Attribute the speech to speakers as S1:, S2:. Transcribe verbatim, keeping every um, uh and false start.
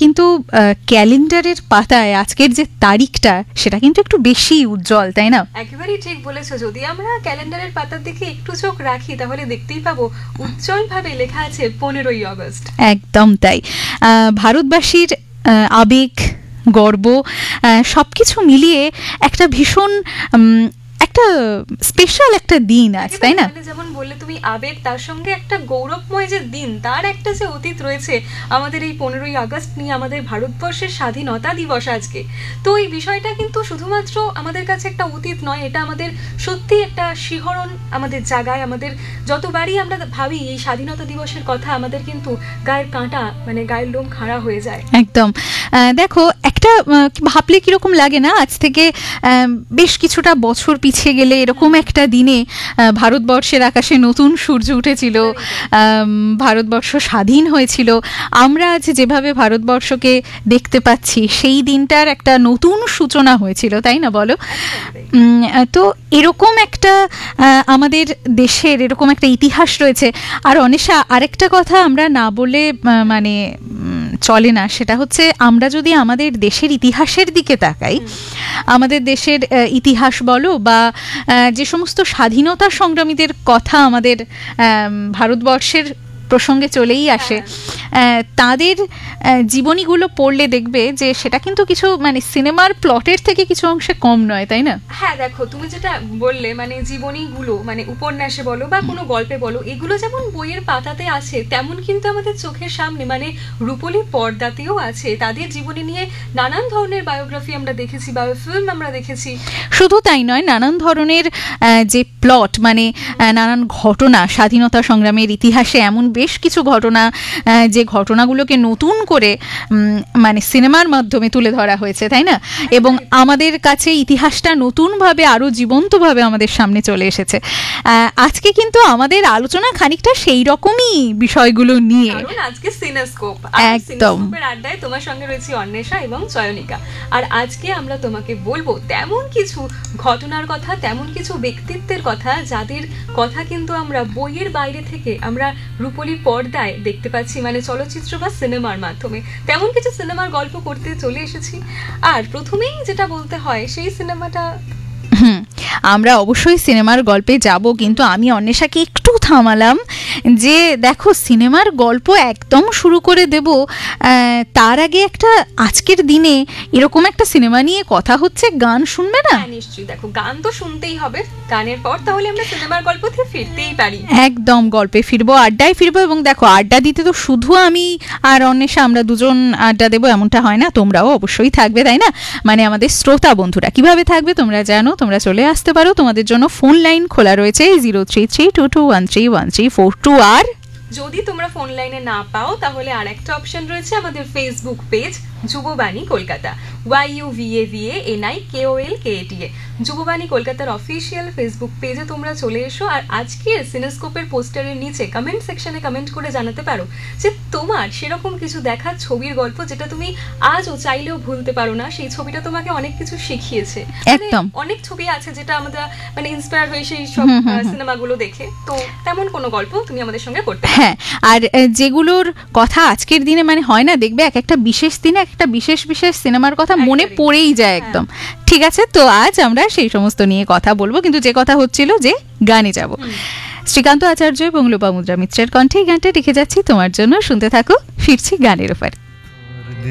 S1: কিন্তু ক্যালেন্ডারের পাতায় আজকের যে তারিখটা সেটা কিন্তু একটু বেশি উজ্জ্বল, তাই না?
S2: একেবারেই ঠিক বলেছো। যদি আমরা ক্যালেন্ডারের পাতার দিকে একটু চোখ রাখি তাহলে দেখতেই পাবো উজ্জ্বল ভাবে লেখা আছে পনেরোই আগস্ট।
S1: একদম তাই। ভারতবাসীর আবেগ, গর্ব সবকিছু মিলিয়ে একটা ভীষণ একটা স্পেশাল একটা দিন আজ, তাই না?
S2: যেমন বললে তুমি আবেগ, তার সঙ্গে একটা গৌরবময় যে দিন, তার একটা যে অতীত রয়েছে আমাদের এই পনেরোই আগস্ট নিয়ে, আমাদের ভারতবর্ষের স্বাধীনতা দিবস আজকে। তো এই বিষয়টা কিন্তু শুধুমাত্র আমাদের কাছে একটা অতীত নয়, এটা আমাদের সত্যি একটা শিহরণ আমাদের জায়গায়। আমাদের যতবারই আমরা ভাবি এই স্বাধীনতা দিবসের কথা, আমাদের কিন্তু গায়ের কাঁটা মানে গায়ের লোম খাড়া হয়ে যায়।
S1: একদম। দেখো, একটা ভাবলে কিরকম লাগে না, আজ থেকে বেশ কিছুটা বছর পিছিয়ে গেলে এরকম একটা দিনে ভারতবর্ষের আকাশে নতুন সূর্য উঠেছিল, ভারতবর্ষ স্বাধীন হয়েছিল। আমরা আজ যেভাবে ভারতবর্ষকে দেখতে পাচ্ছি সেই দিনটার একটা নতুন সূচনা হয়েছিল, তাই না বলো? তো এরকম একটা আমাদের দেশের এরকম একটা ইতিহাস রয়েছে। আর অনেশা, আরেকটা কথা আমরা না বলে মানে চলে না, সেটা হচ্ছে আমরা যদি আমাদের দেশের ইতিহাসের দিকে তাকাই, আমাদের দেশের ইতিহাস বলো বা যে সমস্ত স্বাধীনতা সংগ্রামীদের কথা আমাদের ভারতবর্ষের প্রসঙ্গে চলেই আসে, তাদের জীবনীগুলো পড়লে দেখবে যে সেটা কিন্তু কিছু মানে সিনেমার প্লটের থেকে কিছু অংশে কম নয়, তাই না?
S2: হ্যাঁ, দেখো তুমি যেটা বললে মানে জীবনীগুলো মানে উপন্যাসে বলো বা কোনো গল্পে বলো, এগুলো যেমন বইয়ের পাতাতে আছে তেমন কিন্তু আমাদের চোখের সামনে মানে রূপলী পর্দাতেও আছে। তাদের জীবনী নিয়ে নানান ধরনের বায়োগ্রাফি আমরা দেখেছি, বায়োফিল্ম আমরা দেখেছি।
S1: শুধু তাই নয়, নানান ধরনের যে প্লট মানে নানান ঘটনা, স্বাধীনতা সংগ্রামের ইতিহাসে এমন বেশ কিছু ঘটনা যে ঘটনাগুলোকে নতুন করে মানে সিনেমার মাধ্যমে তুলে ধরা হয়েছে, তাই না? এবং আমাদের কাছে ইতিহাসটা নতুনভাবে আরো জীবন্তভাবে আমাদের সামনে চলে এসেছে। আজকে কিন্তু আমাদের আলোচনা খানিকটা সেই রকমই বিষয়গুলো নিয়ে।
S2: আজকে সিনেস্কোপ,
S1: একদম
S2: আড্ডায় তোমার সঙ্গে রয়েছে অন্বেষা এবং চয়নিকা। আর আজকে আমরা তোমাকে বলবো তেমন কিছু ঘটনার কথা, তেমন কিছু ব্যক্তিত্বের কথা যাদের কথা কিন্তু আমরা বইয়ের বাইরে থেকে আমরা রূপলী পর্দায় দেখতে পাচ্ছি, মানে চলচ্চিত্র বা সিনেমার মাধ্যমে। তেমন কিছু সিনেমার গল্প করতে চলে এসেছি। আর প্রথমেই যেটা বলতে হয় সেই সিনেমাটা,
S1: হুম আমরা অবশ্যই সিনেমার গল্পে যাব, কিন্তু আমি অন্বেষাকে একটু থামালাম যে দেখো সিনেমার গল্প একদম শুরু করে দেব তার আগে একটা আজকের দিনে এরকম একটা সিনেমা নিয়ে কথা হচ্ছে, গান শুনবে না?
S2: নিশ্চয়ই, দেখো গান তো শুনতেই হবে, গানের পর তাহলে আমরা সিনেমার গল্পতে ফিরতেই পারি।
S1: একদম গল্পে ফিরবো, আড্ডায় ফিরবো। এবং দেখো আড্ডা দিতে তো শুধু আমি আর অন্বেষা আমরা দুজন আড্ডা দেবো এমনটা হয় না, তোমরাও অবশ্যই থাকবে, তাই না? মানে আমাদের শ্রোতা বন্ধুরা কিভাবে থাকবে তোমরা জানো, তোমরা চলে আসতে পারো, তোমাদের জন্য ফোন লাইন খোলা রয়েছে zero three three two two one three one three four two. আর
S2: যদি তোমরা ফোন লাইনে না পাও তাহলে আর একটা অপশন রয়েছে আমাদের Facebook page যুববাণী Kolkata, Y U V A V A N I K ও এল কে এ টি এ, যুববাণী কলকাতার অফিসিয়াল ফেসবুক পেজে তোমরা চলে এসো। আর আজকের সিনেস্কোপের পোস্টারের নিচে কমেন্ট সেকশনে কমেন্ট করে জানাতে পারো যে তোমার সেরকম কিছু দেখার ছবির গল্প যেটা তুমি আজও চাইলেও ভুলতে পারো না, সেই ছবিটা তোমাকে অনেক কিছু শিখিয়েছে।
S1: একদম
S2: অনেক ছবি আছে যেটা আমরা মানে ইন্সপায়ার হয়ে সেই সব সিনেমাগুলো দেখে, তো তেমন কোনো গল্প তুমি আমাদের সঙ্গে করতে।
S1: হ্যাঁ, আর যেগুলোর কথা আজকের দিনে মানে হয় না, দেখবে এক একটা বিশেষ দিনে একটা বিশেষ বিশেষ সিনেমার কথা মনে পড়েই যায় একদম। ঠিক আছে, তো আজ আমরা সেই সমস্ত নিয়ে কথা বলবো, কিন্তু যে কথা হচ্ছিল যে গানে যাব। শ্রীকান্ত আচার্য এবং লোপামুদ্রা মিত্রের কণ্ঠে গানটা রেখে যাচ্ছি তোমার জন্য, শুনতে থাকো, ফিরছি গানের ওপর।